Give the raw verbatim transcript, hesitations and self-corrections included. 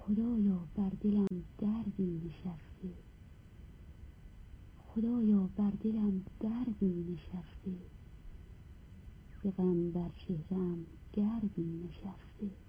خدایا بر دلم دردی نشسته، خدایا بر دلم دردی نشسته، ز غم بر چهره‌ام گردی نشسته.